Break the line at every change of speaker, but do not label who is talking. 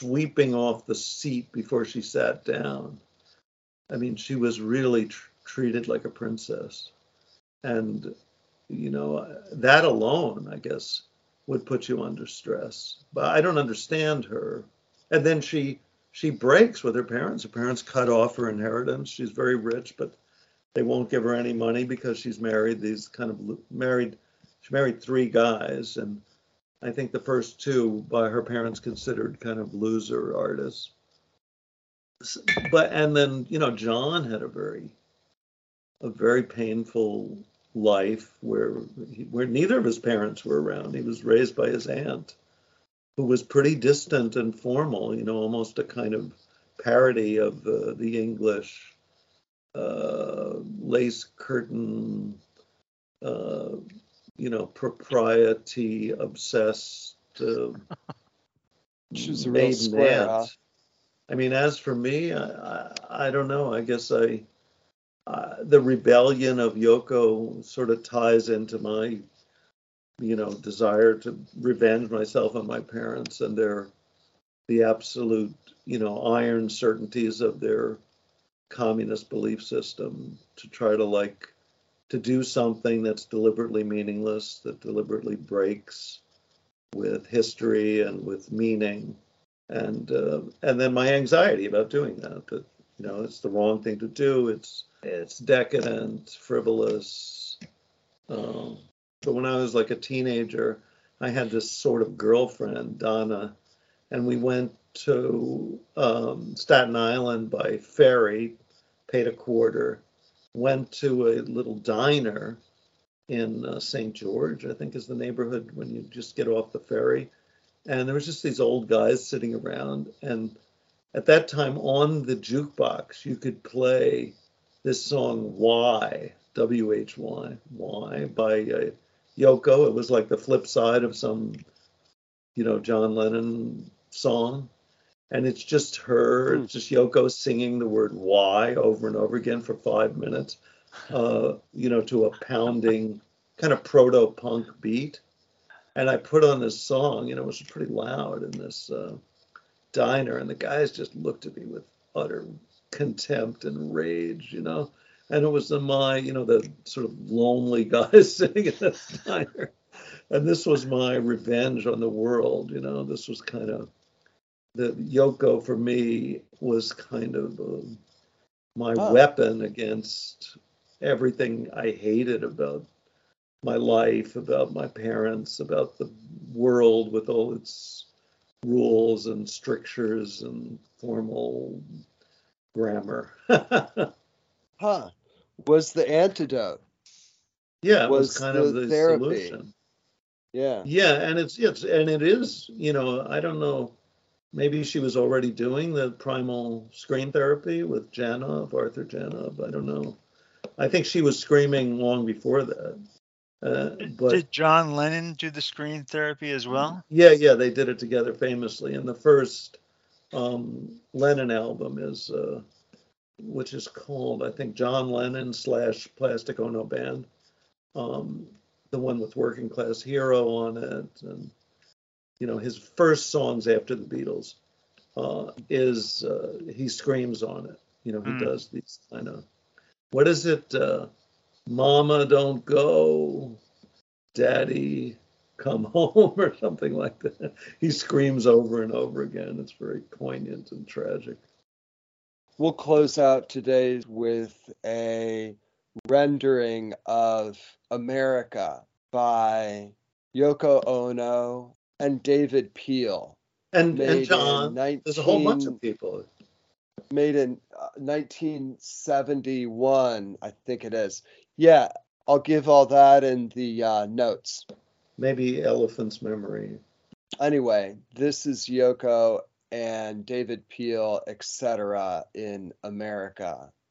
sweeping off the seat before she sat down. I mean, she was really treated like a princess. And, that alone, I guess, would put you under stress. But I don't understand her. And then she breaks with her parents. Her parents cut off her inheritance. She's very rich, but they won't give her any money because she's married she married three guys, and I think the first two by her parents considered kind of loser artists. And then, John had a very painful life where neither of his parents were around. He was raised by his aunt, who was pretty distant and formal, almost a kind of parody of the English lace curtain, propriety obsessed
She's a real square, huh?
I mean, as for me, I don't know. I guess the rebellion of Yoko sort of ties into my, desire to revenge myself on my parents and the absolute, iron certainties of their communist belief system, to try to do something that's deliberately meaningless, that deliberately breaks with history and with meaning. And then my anxiety about doing that it's the wrong thing to do. It's decadent, frivolous. But when I was like a teenager, I had this sort of girlfriend, Donna, and we went to Staten Island by ferry, paid a quarter, went to a little diner in St. George, I think is the neighborhood when you just get off the ferry. And there was just these old guys sitting around. And at that time on the jukebox, you could play this song, Why, W-H-Y, Why, by Yoko. It was like the flip side of some, John Lennon song. And it's just her, it's just Yoko singing the word why over and over again for 5 minutes, to a pounding kind of proto-punk beat. And I put on this song, it was pretty loud in this diner, and the guys just looked at me with utter contempt and rage, And it was the sort of lonely guys sitting in this diner. And this was my revenge on the world, This was kind of, the Yoko for me was kind of my weapon against everything I hated about my life, about my parents, about the world with all its rules and strictures and formal grammar.
Was the antidote?
Yeah, it was kind of the
therapy.
Solution.
Yeah.
Yeah, and it is, I don't know. Maybe she was already doing the primal screen therapy with Janov, Arthur Janov. I don't know. I think she was screaming long before that.
Did John Lennon do the screen therapy as well?
Yeah, they did it together famously. And the first Lennon album is, which is called, I think, John Lennon / Plastic Ono Band. The one with Working Class Hero on it, and his first songs after the Beatles is he screams on it. He does these kind of, what is it? Mama, don't go, Daddy, come home, or something like that. He screams over and over again. It's very poignant and tragic.
We'll close out today with a rendering of America by Yoko Ono and David Peel.
And John, there's a whole bunch of people.
Made in 1971, I think it is. Yeah, I'll give all that in the notes.
Maybe Elephant's Memory.
Anyway, this is Yoko and David Peel, etc. in America.